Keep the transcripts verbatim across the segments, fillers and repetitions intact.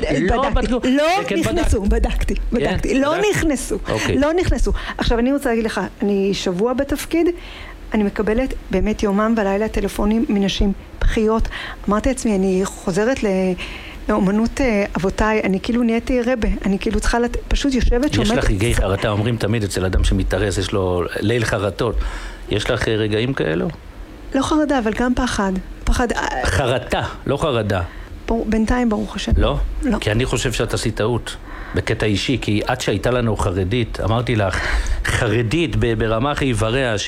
לא נכנסו, בדקתי, בדקתי, לא נכנסו, לא נכנסו. עכשיו אני רוצה להגיד לך, אני שבוע בתפקיד, אני מקבלת באמת יומם ולילה טלפונים מנשים בחיות. אמרתי לעצמי, אני חוזרת לאומנות אבותיי, אני כאילו נהייתי רבה, אני כאילו צריכה לת... פשוט יושבת שומעת... יש לך רגעי חרטה, אומרים תמיד אצל אדם שמתארס, יש לו ליל חרטות. יש לך רגעים כאלו? לא חרדה, אבל גם פחד. פחד... חרטה, לא חרדה. בינתיים ברוך השם. לא? לא. כי אני חושב שאת עשית טעות. בקטע אישי, כי עד שהייתה לנו חרדית, אמרתי לך, חרדית ברמה חיווריה,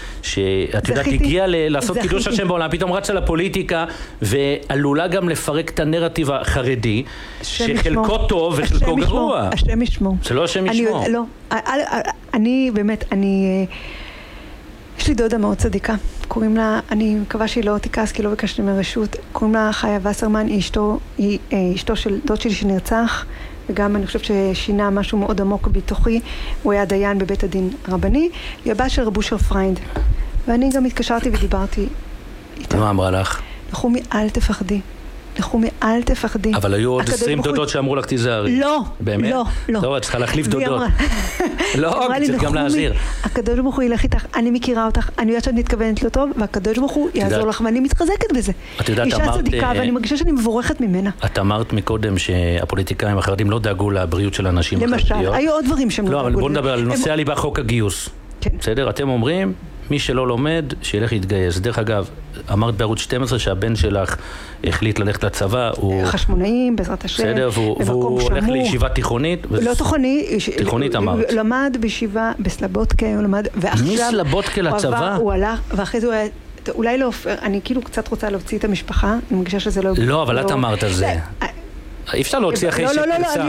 שאת יודעת, הגיעה לעשות קידוש השם בעולם, פתאום רצה לפוליטיקה, ועלולה גם לפרק את הנרטיב החרדי, שחלקו טוב וחלקו גרוע. השם ישמור. זה לא השם ישמור. לא, אני באמת, אני... יש לי דודה מאוד צדיקה, קוראים לה, אני מקווה שהיא לא תיכעס כי לא ביקשתי מרשות, קוראים לה חיה וסרמן, היא אשתו, היא אשתו של דוד שלי שנרצח, וגם אני חושבת ששינה משהו מאוד עמוק בתוכי, הוא היה דיין בבית הדין רבני, היא הבת של רב אושר פריינד, ואני גם התקשרתי ודיברתי איתה. מה אמרה לך? נחומי, אל תפחדי. נחומי, אל תפחדי. אבל היו עוד עשרים דודות שאמרו לך תיזהרי. לא, באמת? לא, לא. לא, את צריכה להחליף דודות. לא, צריך גם להזהיר. הקדוש ברוך הוא ילך איתך, אני מכירה אותך, אני יודעת שאת מתכוונת לו טוב, והקדוש ברוך הוא יעזור לך, ואני מתחזקת בזה. את יודעת, אמרת... אישה צדיקה, ואני מרגישה שאני מבורכת ממנה. את אמרת מקודם שהפוליטיקאים החרדים לא דאגו לבריאות של האנשים החרדיות. למשל, היו עוד דברים שהם לא דאגו. לא, אבל בוא נדבר על נושא הליבה, חוק הגיוס. בסדר? אתם אומרים, מי שלא לומד, שילך להתגייס. דרך אגב, אמרת בערוץ שתים עשרה שהבן שלך החליט ללכת לצבא, הוא... חשמונאים, בעזרת השם. בסדר, והוא הולך לישיבה תיכונית. לא תיכונית. תיכונית אמרת. למד בישיבה בסלבודקה, הוא למד, ועכשיו... מסלבודקה לצבא? הוא הלך, ואחרי זה הוא היה... אולי לא... אני כאילו קצת רוצה להוציא את המשפחה, אני מרגישה שזה לא... לא, אבל את אמרת על זה. אי אפשר להוציא אחרי שפרסם. לא, לא, לא, אני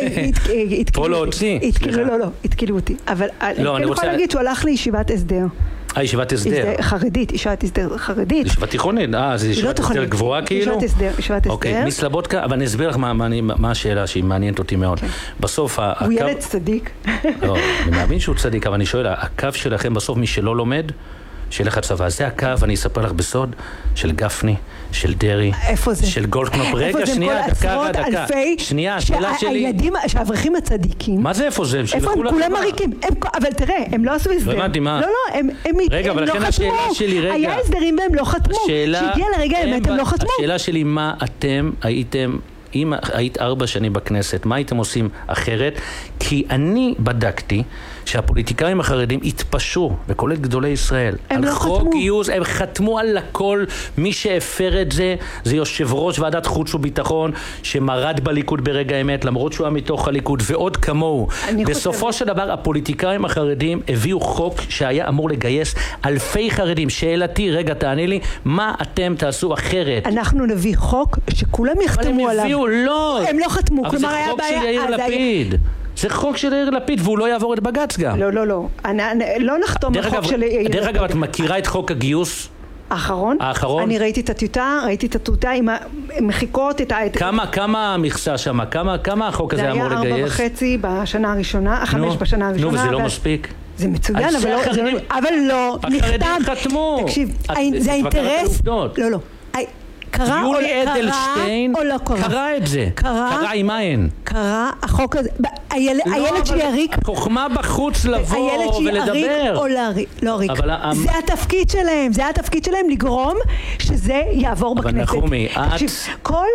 יודעת, פה להוציא. לא, לא, לא, התקילו אותי. אבל אני יכולה להגיד שהוא הלך לישיבת הסדר. אה, ישיבת הסדר. חרדית, ישיבת הסדר חרדית. ישיבת תיכונית, אה, זה ישיבת הסדר גבוהה כאילו? ישיבת הסדר, ישיבת הסדר. אוקיי, מסלבודקה, אבל אני אסביר לך מה השאלה שהיא מעניינת אותי מאוד. בסוף... הוא ילד צדיק. לא, אני מאמין שהוא צדיק, אבל אני שואל, הקו שלכם בסוף מי שלא לומד, שילך הצבא. זה הקו, אני אספר לך בסוד, של גפני, של דרי, של גולדקנופ. רגע, שנייה, דקה, דקה. שנייה, השאלה שלי... הילדים, שהאברכים הצדיקים... מה זה איפה זה? איפה הם כולם מריקים? אבל תראה, הם לא עשו הסדר. לא הבנתי מה. לא, לא, הם לא חתמו. היה הסדרים והם לא חתמו. שהגיע לרגע האמת, הם לא חתמו. השאלה שלי, מה אתם הייתם... אם היית ארבע שנים בכנסת, מה הייתם עושים אחרת? כי אני בדקתי שהפוליטיקאים החרדים התפשרו, וכולל גדולי ישראל, על חוק גיוס, הם חתמו על הכל. מי שהפר את זה, זה יושב ראש ועדת חוץ וביטחון, שמרד בליכוד ברגע האמת, למרות שהוא היה מתוך הליכוד, ועוד כמוהו. בסופו של דבר, הפוליטיקאים החרדים הביאו חוק שהיה אמור לגייס אלפי חרדים. שאלתי, רגע, תעני לי, מה אתם תעשו אחרת? אנחנו נביא חוק שכולם יחתמו עליו. לא. הם לא חתמו, אבל זה חוק של יאיר לפיד. זה חוק של יאיר לפיד, והוא לא יעבור את בג"ץ גם. לא, לא, לא. לא נחתום בחוק של יאיר לפיד. דרך אגב, את מכירה את חוק הגיוס? האחרון? האחרון? אני ראיתי את הטיוטה, ראיתי את הטיוטה עם המחיקות, את ה... כמה, כמה המכסה שם? כמה, כמה החוק הזה אמור לגייס? זה היה ארבע וחצי בשנה הראשונה, חמש בשנה הראשונה. נו, וזה לא מספיק? זה מצוין, אבל לא החרדים חתמו. תקשיב, זה האינטרס... לא, לא. יולי אדלשטיין קרא את זה. קרא עם עין. קרא החוק הזה. הילד שיריק... חוכמה בחוץ לבוא ולדבר. הילד שיריק או להריק. לא ריק. זה התפקיד שלהם. זה התפקיד שלהם לגרום שזה יעבור בכנסת. אבל נחומי, את... כל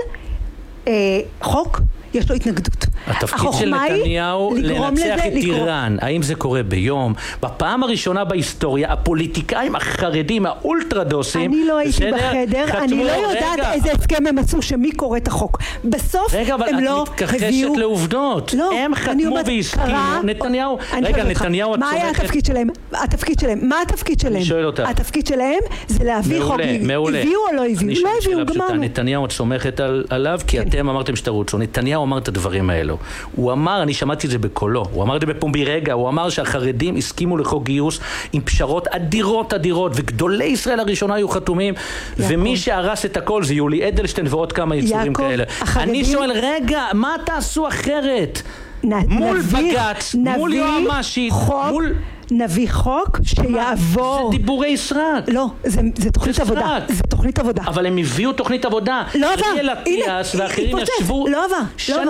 חוק יש לו התנגדות. התפקיד של נתניהו לנצח את איראן. האם זה קורה ביום? בפעם הראשונה בהיסטוריה, הפוליטיקאים החרדים, האולטרדוסים... אני לא הייתי בחדר, אני לא יודעת איזה הסכם הם עשו שמי קורא את החוק. בסוף הם לא הביאו... רגע, אבל את מתכחשת לעובדות. הם חתמו והסכימו. נתניהו... רגע, נתניהו... מה היה התפקיד שלהם? התפקיד שלהם. מה התפקיד שלהם? אני שואל אותך. התפקיד שלהם זה להביא חוק. מעולה. הביאו או לא הביאו? לא הביאו, גמרנו. נתניהו את סומכת עליו, כי אתם אמרתם שתרוצו. נתניהו אמר את הדברים האלו. הוא אמר, אני שמעתי את זה בקולו, הוא אמר את זה בפומבי רגע, הוא אמר שהחרדים הסכימו לחוק גיוס עם פשרות אדירות אדירות, וגדולי ישראל הראשונה היו חתומים, יעקב. ומי שהרס את הכל זה יולי אדלשטיין ועוד כמה יצורים יעקב, כאלה. החרדים... אני שואל, רגע, מה תעשו אחרת? נ... מול נביא, בגץ, נביא מול יועמשית, מול... נביא חוק שיעבור. זה דיבורי סרק. לא, זה, זה תוכנית עבודה. זה תוכנית עבודה. אבל הם הביאו תוכנית עבודה. לא עבר. אריאל אטיאס ואחרים ישבו לא עבר.